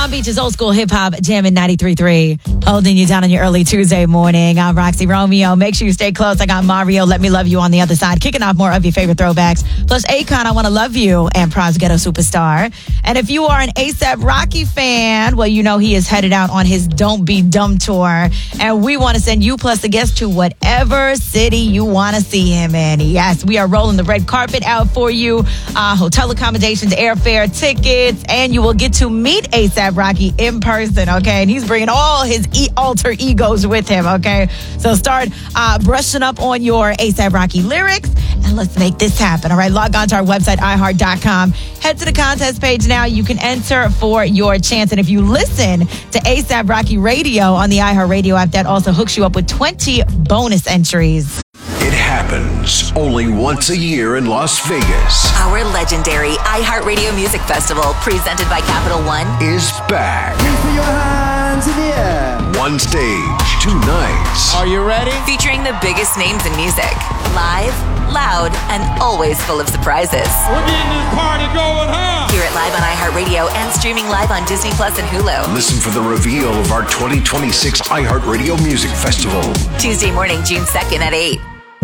Palm Beach's old school hip hop jamming 93.3. Holding you down on your early Tuesday morning. I'm Roxy Romeo. Make sure you stay close. I got Mario, Let Me Love You on the other side. Kicking off more of your favorite throwbacks. Plus Akon, I Want to Love You, and Pras Ghetto Superstar. And if you are an A$AP Rocky fan, well, you know he is headed out on his Don't Be Dumb tour. And we want to send you plus a guest to whatever city you want to see him in. Yes, we are rolling the red carpet out for you. Hotel accommodations, airfare, tickets, and you will get to meet A$AP Rocky in person, okay? And he's bringing all his alter egos with him, okay? So start brushing up on your A$AP Rocky lyrics, and let's make this happen, all right? Log on to our website, iHeart.com. Head to the contest page now. You can enter for your chance. And if you listen to A$AP Rocky Radio on the iHeart Radio app, that also hooks you up with 20 bonus entries. It happens only once a year in Las Vegas. Our legendary iHeartRadio Music Festival, presented by Capital One, is back. Put your hands in the air. One stage, 2 nights. Are you ready? featuring the biggest names in music. Live, loud, and always full of surprises. We're getting this party going, huh? Hear it live on iHeartRadio and streaming live on Disney Plus and Hulu. Listen for the reveal of our 2026 iHeartRadio Music Festival. Tuesday morning, June 2nd at 8.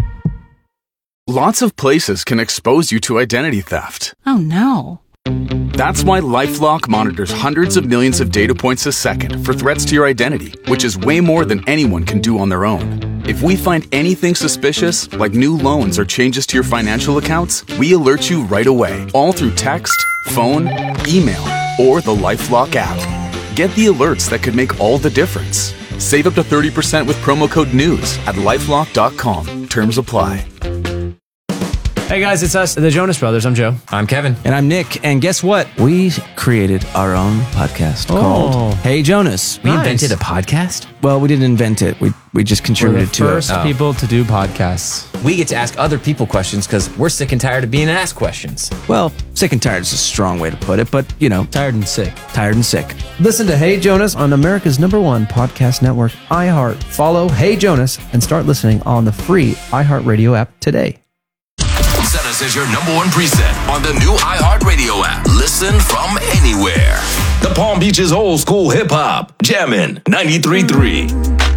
Lots of places can expose you to identity theft. Oh no. That's why LifeLock monitors hundreds of millions of data points a second for threats to your identity, which is way more than anyone can do on their own. If we find anything suspicious, like new loans or changes to your financial accounts, we alert you right away, all through text, phone, email, or the LifeLock app. Get the alerts that could make all the difference. Save up to 30% with promo code NEWS at LifeLock.com. Terms apply. Hey guys, it's us, the Jonas Brothers. I'm Joe. I'm Kevin. And I'm Nick. And guess what? We created our own podcast called Hey Jonas. We invented a podcast? Well, we didn't invent it. We just contributed to it. We're the first people to do podcasts. We get to ask other people questions because we're sick and tired of being asked questions. Well, sick and tired is a strong way to put it, but, you know. Tired and sick. Tired and sick. Listen to Hey Jonas on America's #1 podcast network, iHeart. Follow Hey Jonas and start listening on the free iHeartRadio app today. Set us as your #1 preset on the new iHeartRadio app. Listen from anywhere. The Palm Beach's old school hip hop. Jammin' 93.3.